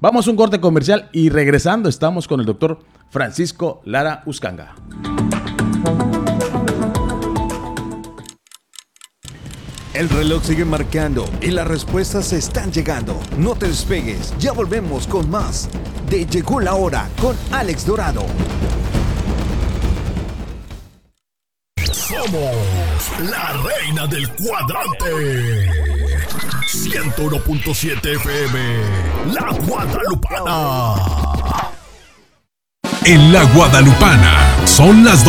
Vamos a un corte comercial y regresando estamos con el doctor Francisco Lara Uscanga. El reloj sigue marcando y las respuestas están llegando. No te despegues, ya volvemos con más de Llegó la Hora con Alex Dorado. Somos la reina del cuadrante. 101.7 FM, La Guadalupana. En La Guadalupana son las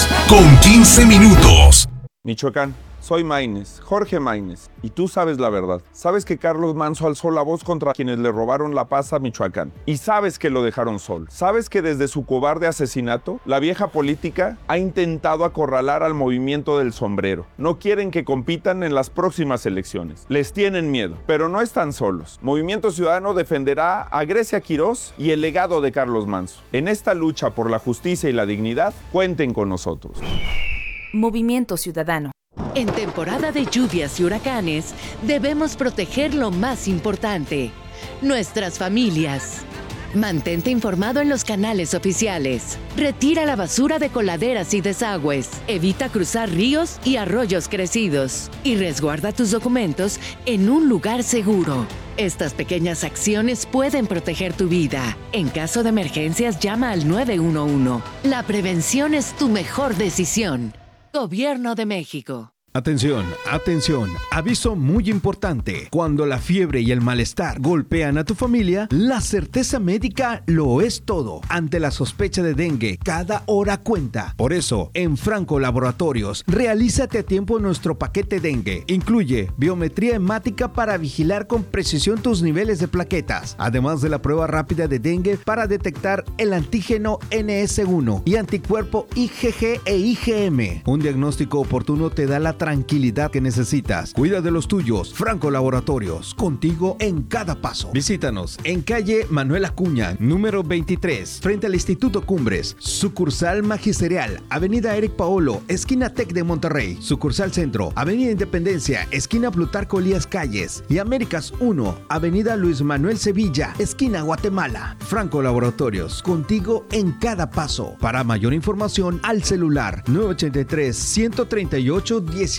2:15. Michoacán, soy Maínez, Jorge Maínez, y tú sabes la verdad. Sabes que Carlos Manso alzó la voz contra quienes le robaron la paz a Michoacán. Y sabes que lo dejaron solo. Sabes que desde su cobarde asesinato, la vieja política ha intentado acorralar al movimiento del sombrero. No quieren que compitan en las próximas elecciones. Les tienen miedo, pero no están solos. Movimiento Ciudadano defenderá a Grecia Quirós y el legado de Carlos Manso. En esta lucha por la justicia y la dignidad, cuenten con nosotros. Movimiento Ciudadano. En temporada de lluvias y huracanes, debemos proteger lo más importante, nuestras familias. Mantente informado en los canales oficiales. Retira la basura de coladeras y desagües. Evita cruzar ríos y arroyos crecidos. Y resguarda tus documentos en un lugar seguro. Estas pequeñas acciones pueden proteger tu vida. En caso de emergencias, llama al 911. La prevención es tu mejor decisión. Gobierno de México. Atención, atención, aviso muy importante. Cuando la fiebre y el malestar golpean a tu familia, la certeza médica lo es todo. Ante la sospecha de dengue, cada hora cuenta. Por eso, en Franco Laboratorios, realízate a tiempo nuestro paquete dengue. Incluye biometría hemática para vigilar con precisión tus niveles de plaquetas, además de la prueba rápida de dengue para detectar el antígeno NS1 y anticuerpo IgG e IgM. Un diagnóstico oportuno te da la tranquilidad que necesitas. Cuida de los tuyos. Franco Laboratorios, contigo en cada paso. Visítanos en calle Manuel Acuña, número 23, frente al Instituto Cumbres. Sucursal Magisterial, Avenida Eric Paolo, esquina Tec de Monterrey. Sucursal Centro, Avenida Independencia, esquina Plutarco Elías Calles. Y Américas 1, Avenida Luis Manuel Sevilla, esquina Guatemala. Franco Laboratorios, contigo en cada paso. Para mayor información, al celular 983-138-1714.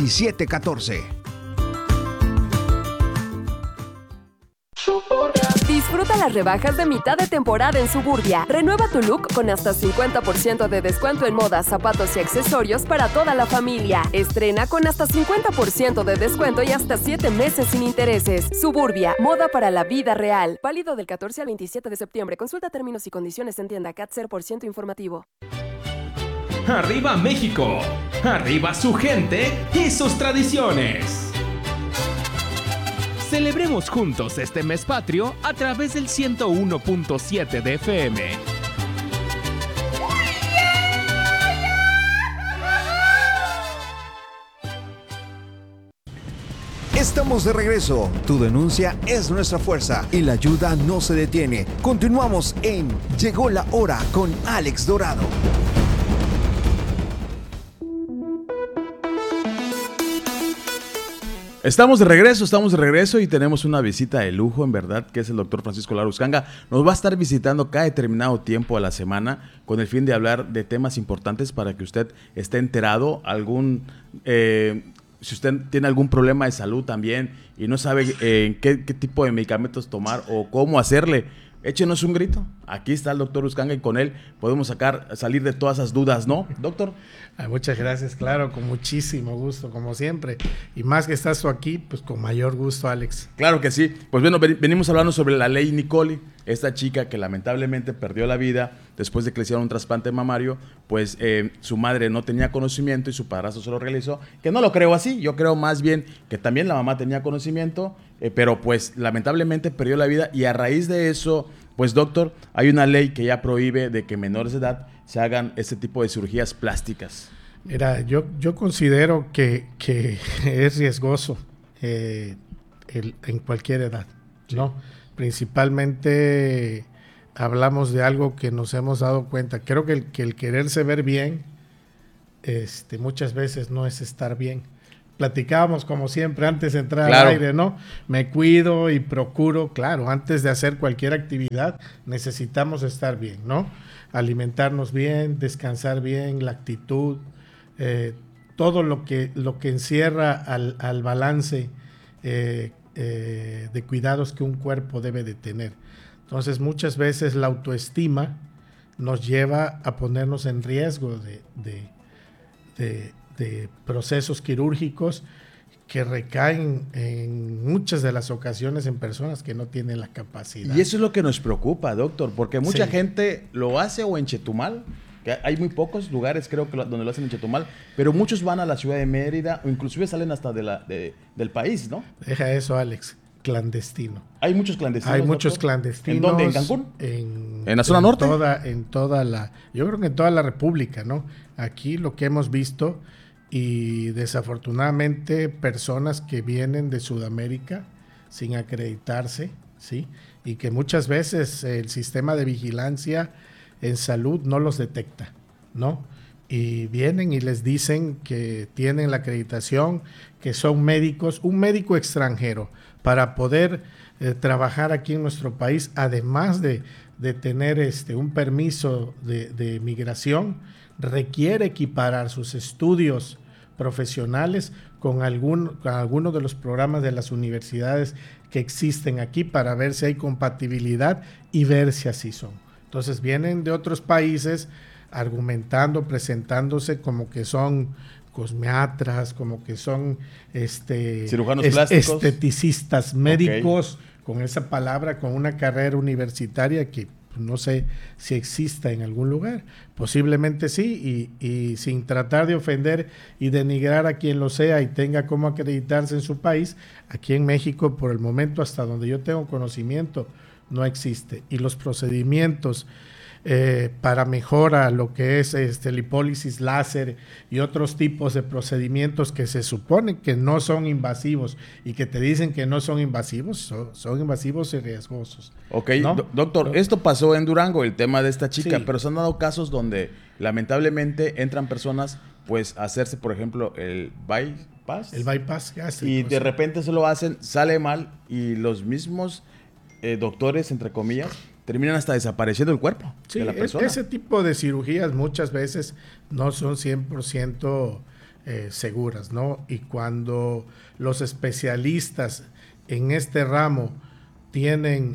Disfruta las rebajas de mitad de temporada en Suburbia. Renueva tu look con hasta 50% de descuento en moda, zapatos y accesorios para toda la familia. Estrena con hasta 50% de descuento y hasta 7 meses sin intereses. Suburbia, moda para la vida real. Válido del 14 al 27 de septiembre. Consulta términos y condiciones en tienda CAT 0% informativo. ¡Arriba México! ¡Arriba su gente y sus tradiciones! Celebremos juntos este mes patrio a través del 101.7 de FM. Estamos de regreso. Tu denuncia es nuestra fuerza y la ayuda no se detiene. Continuamos en Llegó la Hora con Alex Dorado. Estamos de regreso y tenemos una visita de lujo, en verdad, que es el doctor Francisco Lara Uscanga. Nos va a estar visitando cada determinado tiempo a la semana con el fin de hablar de temas importantes para que usted esté enterado. Si usted tiene algún problema de salud también y no sabe qué tipo de medicamentos tomar o cómo hacerle, échenos un grito. Aquí está el doctor Uscanga y con él podemos salir de todas esas dudas, ¿no, doctor? Muchas gracias, claro, con muchísimo gusto, como siempre. Y más que estás tú aquí, pues con mayor gusto, Alex. Claro que sí. Pues bueno, venimos hablando sobre la ley Nicole, esta chica que lamentablemente perdió la vida después de que le hicieron un trasplante mamario, pues su madre no tenía conocimiento y su padrastro se lo realizó, que no lo creo así, yo creo más bien que también la mamá tenía conocimiento, pero pues lamentablemente perdió la vida y a raíz de eso, pues doctor, hay una ley que ya prohíbe de que menores de edad se hagan este tipo de cirugías plásticas. Mira, yo considero que es riesgoso en cualquier edad, ¿no? Principalmente hablamos de algo que nos hemos dado cuenta. Creo que el quererse ver bien muchas veces no es estar bien, platicábamos como siempre antes de entrar Claro. al aire, ¿no? Me cuido y procuro, claro, antes de hacer cualquier actividad necesitamos estar bien, ¿no? Alimentarnos bien, descansar bien, la actitud, todo lo que encierra al balance de cuidados que un cuerpo debe de tener. Entonces, muchas veces la autoestima nos lleva a ponernos en riesgo de procesos quirúrgicos que recaen en muchas de las ocasiones en personas que no tienen la capacidad. Y eso es lo que nos preocupa, doctor, porque mucha Sí. gente lo hace o en Chetumal, que hay muy pocos lugares creo que donde lo hacen en Chetumal, pero muchos van a la ciudad de Mérida o inclusive salen hasta del país, ¿no? Deja eso, Alex, clandestino. Hay muchos clandestinos. Hay muchos doctor. clandestinos. ¿En dónde? ¿En Cancún? ¿En la zona norte? Yo creo que en toda la República, ¿no? Aquí lo que hemos visto, y desafortunadamente personas que vienen de Sudamérica sin acreditarse, ¿sí? Y que muchas veces el sistema de vigilancia en salud no los detecta, ¿no? Y vienen y les dicen que tienen la acreditación, que son médicos, un médico extranjero, para poder trabajar aquí en nuestro país, además de tener un permiso de migración, requiere equiparar sus estudios profesionales con alguno de los programas de las universidades que existen aquí para ver si hay compatibilidad y ver si así son. Entonces vienen de otros países argumentando, presentándose como que son cosmiatras, como que son cirujanos plásticos, esteticistas médicos, con esa palabra, con una carrera universitaria que no sé si exista en algún lugar. Posiblemente sí, y sin tratar de ofender y denigrar a quien lo sea y tenga cómo acreditarse en su país, aquí en México, por el momento, hasta donde yo tengo conocimiento, no existe. Y los procedimientos para mejora, lo que es lipólisis láser y otros tipos de procedimientos que se supone que no son invasivos y que te dicen que no son invasivos, son invasivos y riesgosos. Ok, ¿no? Doctor, esto pasó en Durango, el tema de esta chica, Sí. pero se han dado casos donde lamentablemente entran personas pues a hacerse, por ejemplo, el bypass. El bypass gástrico. Y de repente se lo hacen, sale mal y los mismos doctores, entre comillas, terminan hasta desapareciendo el cuerpo de la persona. Ese tipo de cirugías muchas veces no son 100% seguras, ¿no? Y cuando los especialistas en este ramo tienen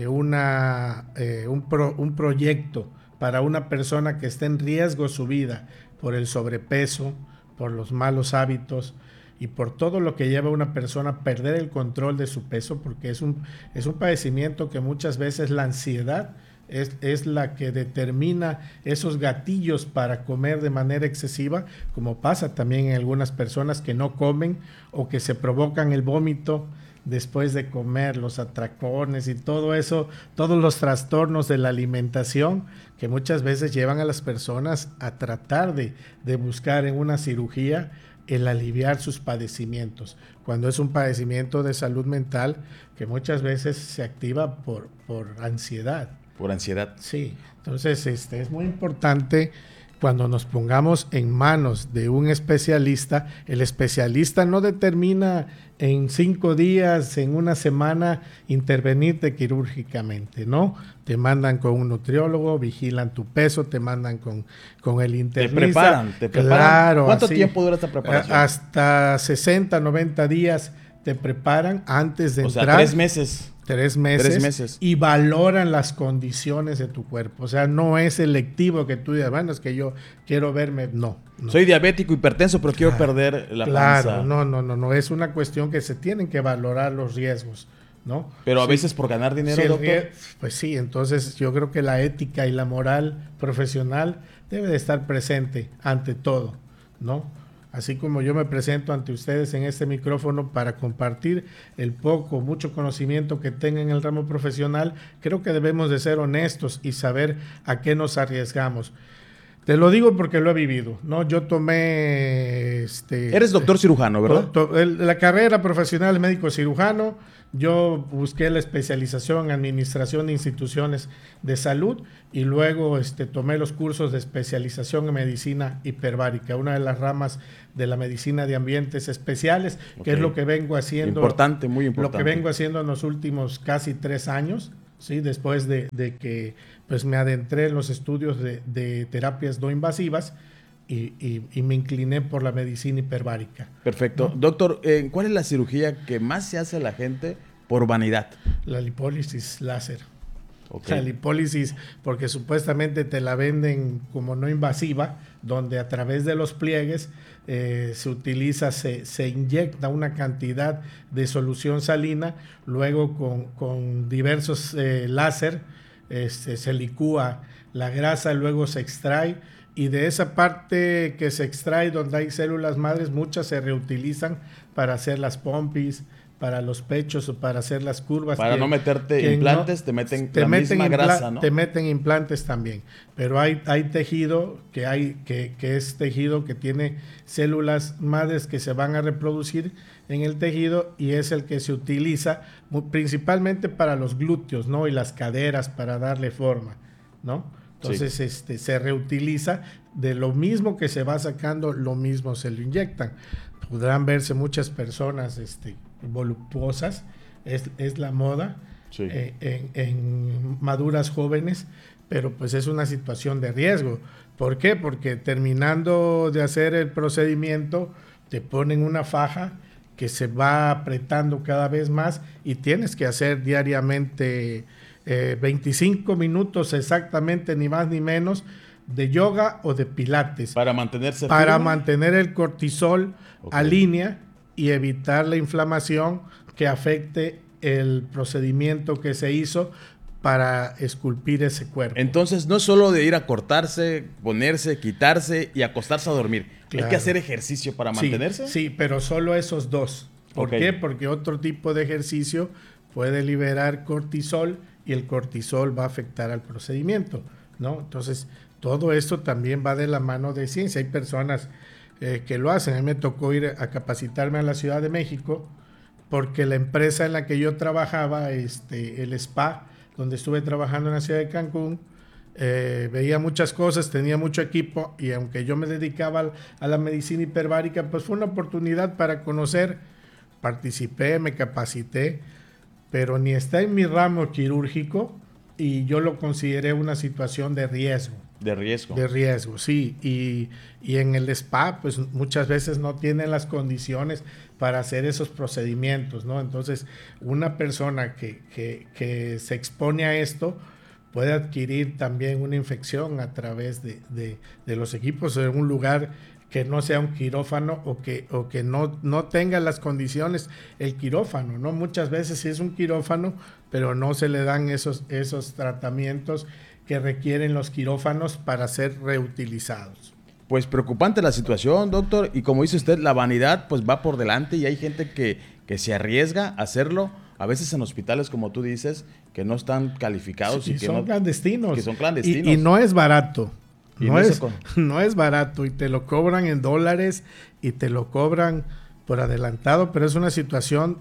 un proyecto para una persona que está en riesgo su vida por el sobrepeso, por los malos hábitos y por todo lo que lleva a una persona a perder el control de su peso, porque es un padecimiento que muchas veces la ansiedad es la que determina esos gatillos para comer de manera excesiva, como pasa también en algunas personas que no comen o que se provocan el vómito después de comer, los atracones y todo eso, todos los trastornos de la alimentación que muchas veces llevan a las personas a tratar de buscar en una cirugía el aliviar sus padecimientos, cuando es un padecimiento de salud mental que muchas veces se activa por ansiedad. Por ansiedad. Sí, entonces es muy importante cuando nos pongamos en manos de un especialista. El especialista no determina en 5 días, en una semana, intervenirte quirúrgicamente, ¿no? Te mandan con un nutriólogo, vigilan tu peso, te mandan con el internista. Te preparan. Claro. ¿Cuánto así, tiempo dura esta preparación? Hasta 60, 90 días te preparan antes de entrar. O sea, 3 meses. 3 meses. 3 meses. Y valoran las condiciones de tu cuerpo. O sea, no es selectivo que tú digas, bueno, es que yo quiero verme. No. Soy diabético, hipertenso, pero quiero perder la panza. No. Es una cuestión que se tienen que valorar los riesgos, ¿no? Pero a veces por ganar dinero, Sí, doctor. pues sí, entonces yo creo que la ética y la moral profesional debe de estar presente ante todo, ¿no? Así como yo me presento ante ustedes en este micrófono para compartir el poco, mucho conocimiento que tenga en el ramo profesional, creo que debemos de ser honestos y saber a qué nos arriesgamos. Te lo digo porque lo he vivido, ¿no? Yo tomé... Eres doctor cirujano, ¿verdad? La carrera profesional es médico cirujano. Yo busqué la especialización en administración de instituciones de salud y luego tomé los cursos de especialización en medicina hiperbárica, una de las ramas de la medicina de ambientes especiales, que es lo que vengo haciendo. Importante, muy importante. Lo que vengo haciendo en los últimos casi 3 años, ¿sí? Después de que pues, me adentré en los estudios de terapias no invasivas y me incliné por la medicina hiperbárica. Perfecto. ¿No? Doctor, ¿cuál es la cirugía que más se hace a la gente por vanidad? La lipólisis láser. Okay. La lipólisis, porque supuestamente te la venden como no invasiva, donde a través de los pliegues se utiliza, se inyecta una cantidad de solución salina, luego con diversos láser se licúa la grasa, luego se extrae, y de esa parte que se extrae donde hay células madres, muchas se reutilizan para hacer las pompis, para los pechos o para hacer las curvas. Para no meterte implantes, te meten la misma grasa, ¿no? Te meten implantes también, pero hay tejido que es tejido que tiene células madres que se van a reproducir en el tejido y es el que se utiliza principalmente para los glúteos, ¿no? Y las caderas para darle forma, ¿no? Entonces sí. Se reutiliza de lo mismo que se va sacando, lo mismo se lo inyectan. Podrán verse muchas personas voluptuosas, es la moda, sí. en maduras jóvenes, pero pues es una situación de riesgo. ¿Por qué? Porque terminando de hacer el procedimiento te ponen una faja que se va apretando cada vez más y tienes que hacer diariamente 25 minutos exactamente, ni más ni menos, de yoga o de pilates. Para mantenerse Para firme. mantener el cortisol a línea y evitar la inflamación que afecte el procedimiento que se hizo para esculpir ese cuerpo. Entonces, no es solo de ir a cortarse, ponerse, quitarse y acostarse a dormir. Claro. Hay que hacer ejercicio para mantenerse. Sí, pero solo esos dos. ¿Por qué? Porque otro tipo de ejercicio puede liberar cortisol y el cortisol va a afectar al procedimiento, ¿no? Entonces, todo esto también va de la mano de ciencia. Hay personas que lo hacen. A mí me tocó ir a capacitarme a la Ciudad de México porque la empresa en la que yo trabajaba, el spa, donde estuve trabajando en la ciudad de Cancún, veía muchas cosas, tenía mucho equipo y aunque yo me dedicaba a la medicina hiperbárica, pues fue una oportunidad para conocer, participé, me capacité, pero ni está en mi ramo quirúrgico y yo lo consideré una situación de riesgo. De riesgo. De riesgo, sí. Y en el spa, pues muchas veces no tienen las condiciones para hacer esos procedimientos, ¿no? Entonces, una persona que se expone a esto puede adquirir también una infección a través de los equipos en un lugar que no sea un quirófano o que no tenga las condiciones el quirófano, ¿no? Muchas veces sí es un quirófano, pero no se le dan esos tratamientos que requieren los quirófanos para ser reutilizados. Pues preocupante la situación, doctor, y como dice usted, la vanidad pues va por delante y hay gente que se arriesga a hacerlo, a veces en hospitales, como tú dices, que no están calificados. Sí, y que son clandestinos. Que son clandestinos. Y no es barato. No es barato y te lo cobran en dólares y te lo cobran por adelantado, pero es una situación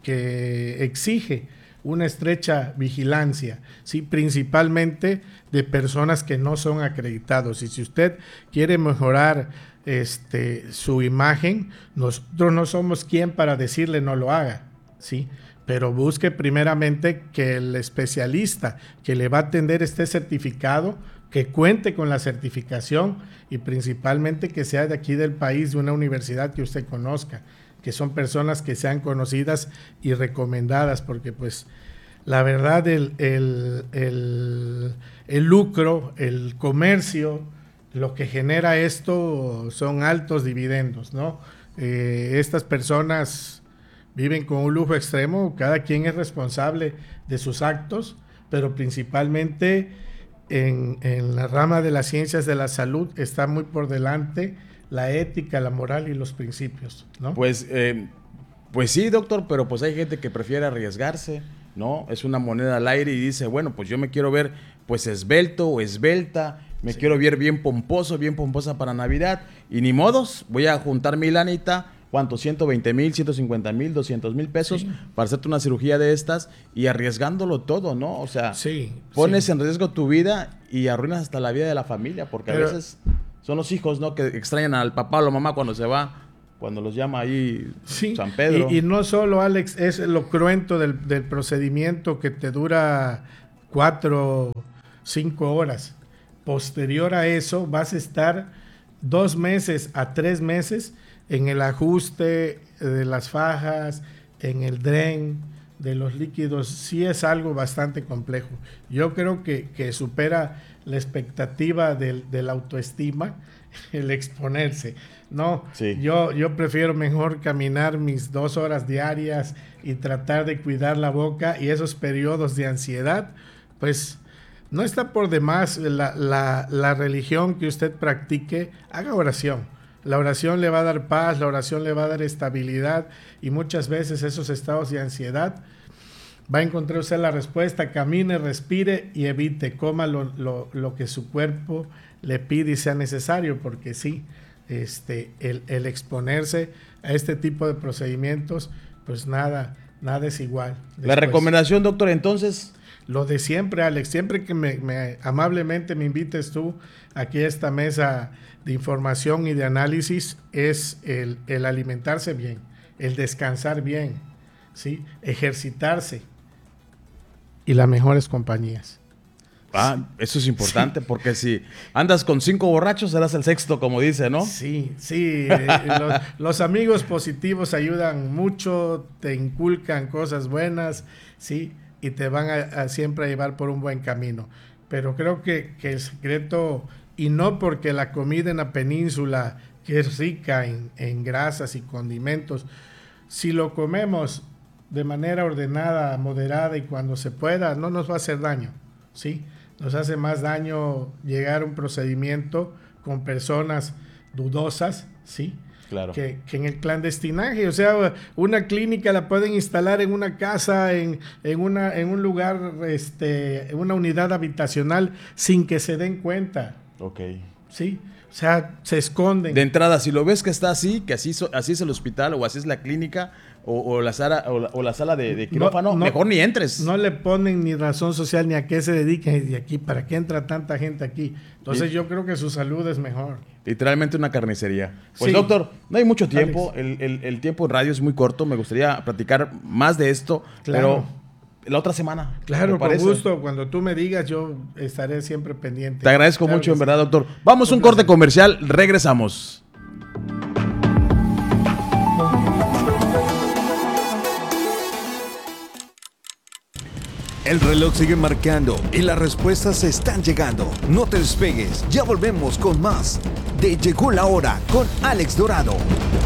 que exige una estrecha vigilancia, ¿sí? Principalmente de personas que no son acreditados. Y si usted quiere mejorar su imagen, nosotros no somos quien para decirle no lo haga, ¿sí? Pero busque primeramente que el especialista que le va a atender esté certificado, que cuente con la certificación y principalmente que sea de aquí del país, de una universidad que usted conozca, que son personas que sean conocidas y recomendadas, porque pues la verdad el lucro, el comercio, lo que genera esto son altos dividendos, ¿no? Estas personas viven con un lujo extremo, cada quien es responsable de sus actos, pero principalmente en la rama de las ciencias de la salud está muy por delante la ética, la moral y los principios, ¿no? Pues sí, doctor, pero pues hay gente que prefiere arriesgarse, ¿no? Es una moneda al aire y dice, bueno, pues yo me quiero ver pues esbelto o esbelta, Me quiero ver bien pomposo, bien pomposa para Navidad. Y ni modos, voy a juntar mi lanita. ¿Cuánto? 120,000, 150,000, 200,000 pesos para hacerte una cirugía de estas y arriesgándolo todo, ¿no? O sea, pones en riesgo tu vida y arruinas hasta la vida de la familia, porque a veces son los hijos, ¿no? Que extrañan al papá o a la mamá cuando se va, cuando los llama ahí San Pedro. Y no solo, Alex, es lo cruento del procedimiento que te dura 4, 5 horas. Posterior a eso, vas a estar 2 meses a 3 meses en el ajuste de las fajas, en el dren de los líquidos. Sí es algo bastante complejo. Yo creo que supera la expectativa de la autoestima el exponerse. No, yo prefiero mejor caminar mis 2 horas diarias y tratar de cuidar la boca, y esos periodos de ansiedad, pues no está por demás la religión que usted practique. Haga oración. La oración le va a dar paz, la oración le va a dar estabilidad, y muchas veces esos estados de ansiedad va a encontrar usted la respuesta. Camine, respire y evite, coma lo que su cuerpo le pide y sea necesario, porque sí, el exponerse a este tipo de procedimientos, pues nada es igual. Después, la recomendación, doctor, entonces... Lo de siempre, Alex, siempre que me amablemente me invites tú aquí a esta mesa de información y de análisis, es el alimentarse bien, el descansar bien, ¿sí? Ejercitarse y las mejores compañías. Eso es importante, porque si andas con 5 borrachos, serás el sexto, como dice, ¿no? Sí, los amigos positivos ayudan mucho, te inculcan cosas buenas, sí, y te van a siempre a llevar por un buen camino. Pero creo que el secreto, y no porque la comida en la península, que es rica en grasas y condimentos, si lo comemos de manera ordenada, moderada y cuando se pueda, no nos va a hacer daño, ¿sí? Nos hace más daño llegar a un procedimiento con personas dudosas, ¿sí? Claro. Que en el clandestinaje. O sea, una clínica la pueden instalar en una casa, en un lugar, en una unidad habitacional, sin que se den cuenta. Ok. Sí, o sea, se esconden. De entrada, si lo ves que está así, que así es el hospital, o así es la clínica, o la sala de quirófano, mejor ni entres. No le ponen ni razón social ni a qué se dediquen de aquí, para qué entra tanta gente aquí. Entonces yo creo que su salud es mejor. Literalmente una carnicería. Pues doctor, no hay mucho tiempo, el tiempo en radio es muy corto, me gustaría platicar más de esto, pero la otra semana. Claro, con gusto, cuando tú me digas yo estaré siempre pendiente. Te agradezco mucho, en verdad, doctor. Vamos a un corte comercial, regresamos. El reloj sigue marcando y las respuestas están llegando. No te despegues, ya volvemos con más de Llegó la Hora con Alex Dorado.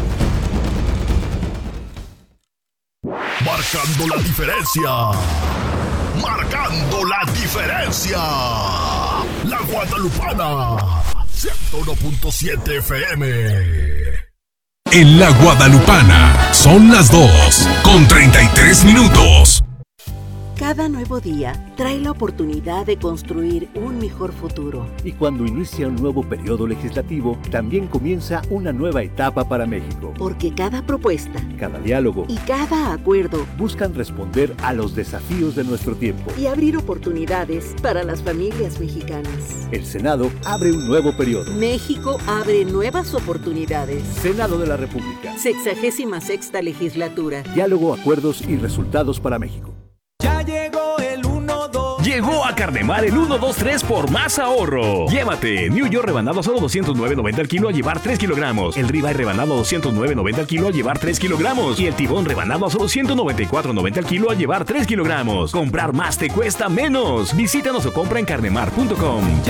Marcando la diferencia. Marcando la diferencia. La Guadalupana. 101.7 FM. En la Guadalupana son las 2:33. Cada nuevo día trae la oportunidad de construir un mejor futuro. Y cuando inicia un nuevo periodo legislativo, también comienza una nueva etapa para México. Porque cada propuesta, cada diálogo y cada acuerdo buscan responder a los desafíos de nuestro tiempo y abrir oportunidades para las familias mexicanas. El Senado abre un nuevo periodo. México abre nuevas oportunidades. Senado de la República. 66ª legislatura. Diálogo, acuerdos y resultados para México. Ya llegó el 1-2. Llegó a Carnemar el 1-2-3 por más ahorro. Llévate New York rebanado a solo $209.90 al kilo a llevar 3 kilogramos. El ribeye rebanado a $209.90 al kilo a llevar 3 kilogramos. Y el tibón rebanado a solo $194.90 al kilo a llevar 3 kilogramos. Comprar más te cuesta menos. Visítanos o compra en carnemar.com.